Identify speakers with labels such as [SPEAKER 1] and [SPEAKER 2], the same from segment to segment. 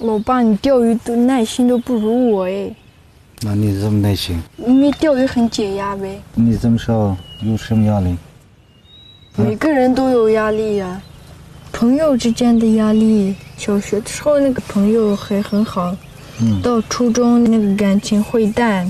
[SPEAKER 1] 老爸，你钓鱼的耐心都不如我哎。
[SPEAKER 2] 那你这么耐心？
[SPEAKER 1] 因为钓鱼很解压呗。
[SPEAKER 2] 你这么小有什么压力？
[SPEAKER 1] 每个人都有压力呀，朋友之间的压力，小学的时候那个朋友还很好，到初中那个感情会淡。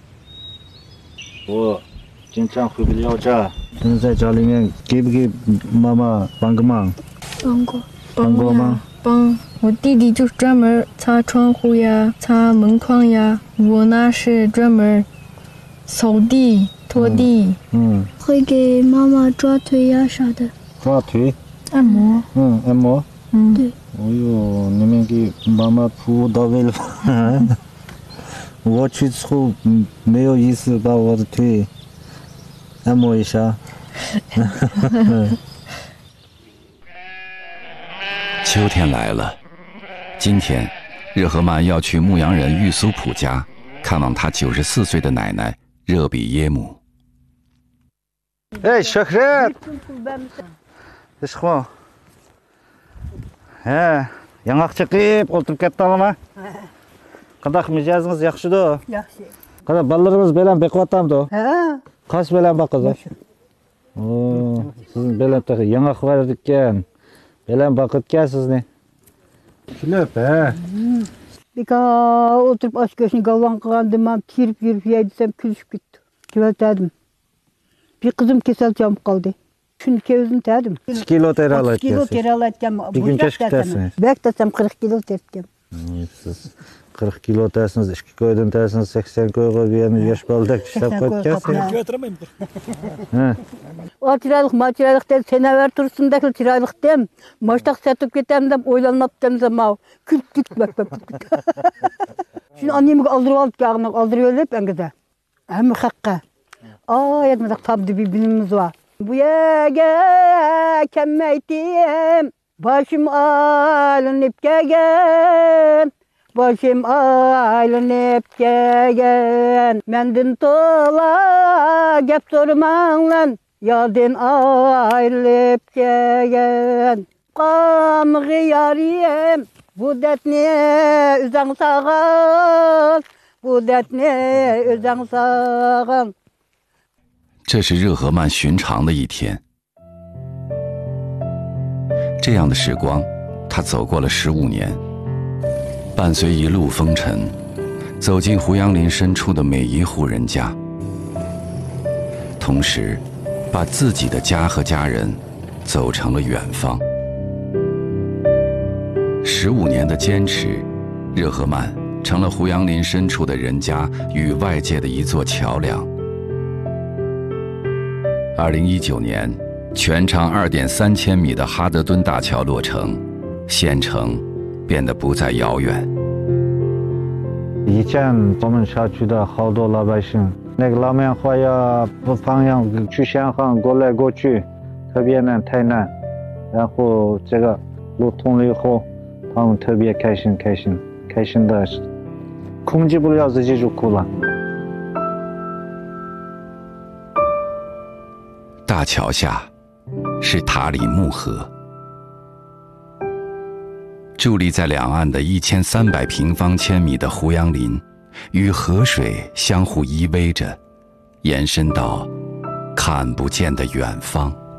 [SPEAKER 2] 我经常回不了家，现在在家里面给不给妈妈帮个忙？
[SPEAKER 1] 帮过吗？帮我弟弟就是专门擦窗户呀、擦门框呀，我呢是专门扫地、拖地。
[SPEAKER 3] 会给妈妈抓腿呀啥的。
[SPEAKER 2] 抓腿？
[SPEAKER 1] 按摩。
[SPEAKER 2] 按摩。
[SPEAKER 3] 对。
[SPEAKER 2] 哎呦，你们给妈妈服务到位了吧？我去之后没有意思把我的腿按摩一下。
[SPEAKER 4] 秋天来了，今天热河曼要去牧羊人玉苏普家看望他94岁的奶奶热比耶姆。
[SPEAKER 2] 哎，小黑，这是什哎, 양ақшы қиып отырып кеттіңіз ма? Қандай мижазыңыз жақсы да?
[SPEAKER 5] Жақсы.
[SPEAKER 2] Қандай балаларыңыз белән бекіп атамды? Қас белән бақызы? Сіздің белән тағы яңақ бар екен. Белән бақыт кәсізне. Күліп,
[SPEAKER 5] Бека отырып аш көшін галван қылғандыман киріп ейдісем күлішіп кетті. Кебәтәдім. Bir kızım kesel çabuk kaldı. Şunu kevizim terdim.
[SPEAKER 2] 2 kilo teri alay
[SPEAKER 5] 2 kilo teri alay etkem.
[SPEAKER 2] Bir gün keşke tersiniz.
[SPEAKER 5] Bek desem 40 kilo tertkem.
[SPEAKER 2] Siz 40 kilo tersiniz, 2 koydan tersiniz, 80 koyga bir yaş baldak işlep koyacağız.
[SPEAKER 6] Götüremeyim.
[SPEAKER 5] O çıraylık dem, sene ver turusundaki çıraylık dem. Maçtak satıp getem dem, oylanmap dem zaman. Kültük bak. Şimdi annemi aldırıp alıp yağını aldırıp ölüp engide. Hem hakka. Yetmedik tabi bir bilimimiz var. Bu yege kemmeytim, başım alınıp gegen, başım alınıp gegen. Mendin tola gep sorman lan, yadın ayrılıp gegen. Kamığı yariyem, bu detni üzen sağın, bu detni üzen sağın.
[SPEAKER 4] 这是热河曼寻常的一天。这样的时光，他走过了15年，伴随一路风尘，走进胡杨林深处的每一户人家，同时，把自己的家和家人走成了远方。15年的坚持，热河曼成了胡杨林深处的人家与外界的一座桥梁。2019年，全长2.3千米的哈德敦大桥落成，县城变得不再遥远。
[SPEAKER 2] 以前我们小区的好多老百姓，那个老棉花呀，不放羊去县行过来过去，特别难，太难。然后这个路通了以后，他们特别开心的，控制不了自己就哭了。
[SPEAKER 4] 大桥下是塔里木河，伫立在两岸的1300平方千米的胡杨林，与河水相互依偎着，延伸到看不见的远方。